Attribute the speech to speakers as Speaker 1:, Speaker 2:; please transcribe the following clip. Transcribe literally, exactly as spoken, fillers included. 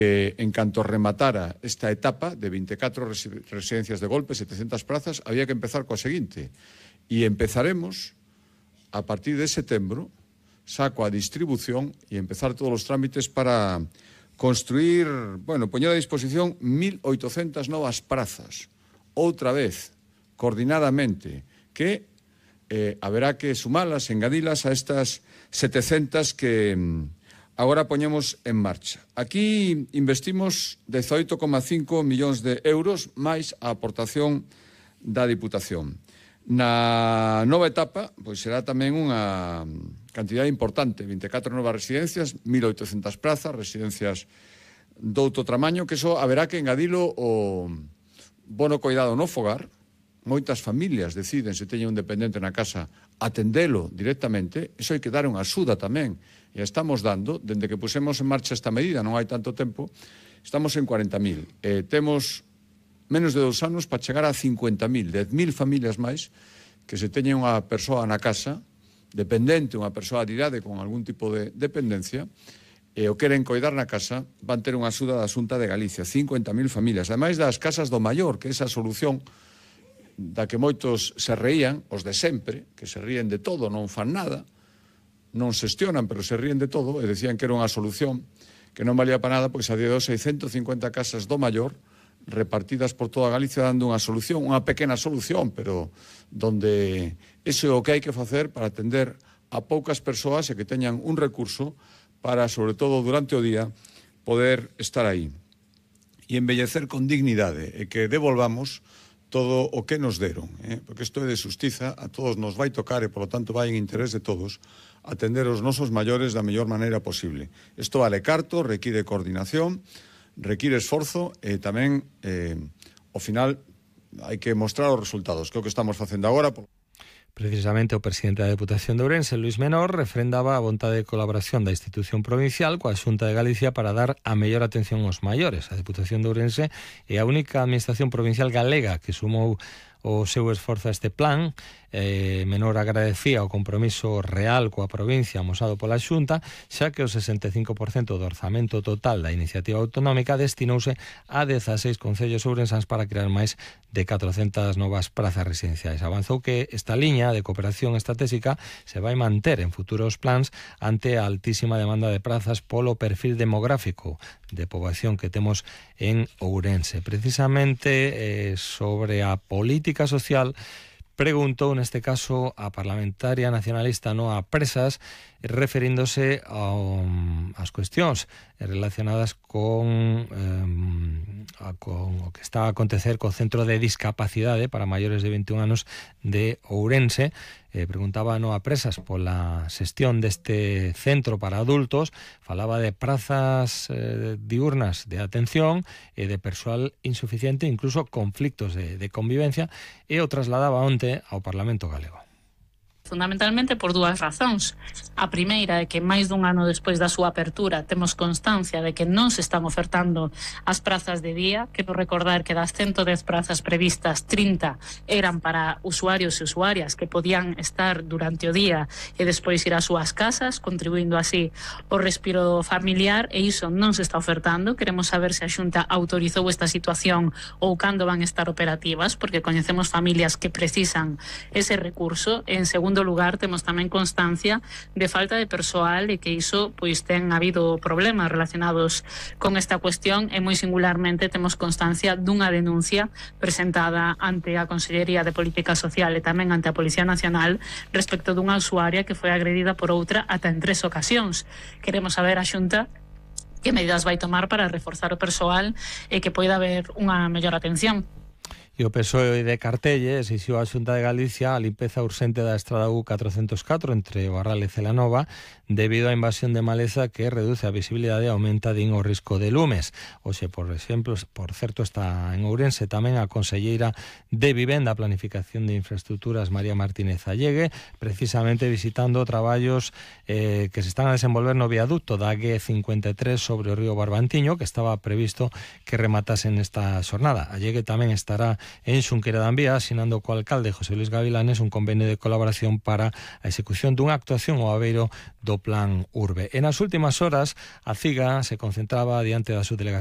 Speaker 1: Eh, en canto rematara esta etapa de vinte e catro residencias de golpe, setecentas prazas, había que empezar coa seguinte. E empezaremos a partir de setembro, saco a distribución e empezar todos os trámites para construir, bueno, poñer a disposición mil oitocentas novas prazas, outra vez, coordinadamente, que eh, haberá que sumalas, engadilas a estas setecentas que mm, agora poñemos en marcha. Aquí investimos dezoito coma cinco millóns de euros máis a aportación da Diputación. Na nova etapa, pois será tamén unha cantidade importante, vinte e catro novas residencias, mil oitocentas prazas, residencias douto tramaño, que iso haberá que engadilo o bono coidado no fogar. Moitas familias deciden, se teñen un dependente na casa, atendelo directamente. Iso hai que dar unha axuda tamén. E estamos dando, dende que pusemos en marcha esta medida, non hai tanto tempo, estamos en corenta mil. Eh, temos menos de dous anos para chegar a cincuenta mil, dez mil familias máis que se teñen unha persoa na casa, dependente, unha persoa de idade con algún tipo de dependencia, e o queren coidar na casa, van ter unha axuda da Xunta de Galicia, cincuenta mil familias. Ademais das casas do maior, que é esa solución da que moitos se reían, os de sempre, que se ríen de todo, non fan nada, non xestionan, pero se ríen de todo, e decían que era unha solución que non valía para nada, pois a día de hoxe hai ciento cincuenta casas do maior repartidas por toda Galicia dando unha solución, unha pequena solución, pero donde iso é o que hai que facer para atender a poucas persoas e que teñan un recurso para, sobre todo durante o día, poder estar aí e embellecer con dignidade e que devolvamos todo o que nos deron, eh? Porque isto é de xustiza, a todos nos vai tocar e, polo tanto, vai en interés de todos atender os nosos maiores da mellor maneira posible. Isto vale carto, require coordinación, require esforzo e tamén, eh, ao final, hai que mostrar os resultados, que é o que estamos facendo agora.
Speaker 2: Precisamente o presidente da Deputación de Ourense, Luís Menor, refrendaba a vontade de colaboración da institución provincial coa Xunta de Galicia para dar a mellor atención aos maiores. A Deputación de Ourense é a única administración provincial galega que sumou o seu esforzo a este plan. eh, Menor agradecía o compromiso real coa provincia amosado pola Xunta, xa que o sesenta e cinco por cento do orzamento total da iniciativa autonómica destinouse a dezaseis concellos ourensáns para crear máis de catrocentas novas prazas residenciais. Avanzou que esta liña de cooperación estratégica se vai manter en futuros plans ante a altísima demanda de prazas polo perfil demográfico de poboación que temos en Ourense. Precisamente eh, sobre a política social, preguntou neste caso a parlamentaria nacionalista Noa Presas, referíndose ao, ás cuestións relacionadas con, eh, a, con o que está a acontecer co Centro de Discapacidade para maiores de veintiún anos de Ourense. Eh, preguntaba a Noa Presas pola xestión deste centro para adultos, falaba de prazas eh, diurnas de atención e de persoal insuficiente, incluso conflictos de, de convivencia, e o trasladaba onte ao Parlamento galego.
Speaker 3: Fundamentalmente por dúas razóns. A primeira é que máis dun ano despois da súa apertura temos constancia de que non se están ofertando as prazas de día. Quero recordar que das ciento dez prazas previstas, trinta eran para usuarios e usuarias que podían estar durante o día e despois ir ás súas casas, contribuindo así ao respiro familiar, e iso non se está ofertando. Queremos saber se a Xunta autorizou esta situación ou cando van estar operativas, porque coñecemos familias que precisan ese recurso. En segundo lugar, temos tamén constancia de falta de persoal e que iso pois ten habido problemas relacionados con esta cuestión, e moi singularmente temos constancia dunha denuncia presentada ante a Consellería de Política Social e tamén ante a Policía Nacional respecto dunha usuaria que foi agredida por outra ata en tres ocasións. Queremos saber a Xunta que medidas vai tomar para reforzar o persoal e que poida haber unha mellor atención.
Speaker 2: E o P S O E de Cartelle exixiu á Xunta de Galicia a limpeza urxente da estrada U catrocentos catro entre Barral e Celanova debido á invasión de maleza que reduce a visibilidade e aumenta din o risco de lumes. Oxe, por exemplo, por certo, está en Ourense tamén a conselleira de Vivenda, Planificación de Infraestructuras, María Martínez Allegue, precisamente visitando traballos eh, que se están a desenvolver no viaducto da G cincuenta e tres sobre o río Barbantiño, que estaba previsto que rematasen esta xornada. Allegue tamén estará en Xunquera da Envía, asinando co alcalde José Luis Gavilanes un convenio de colaboración para a execución dunha actuación ao abeiro do Plan Urbe. E nas últimas horas, a CIGA se concentraba diante da subdelegación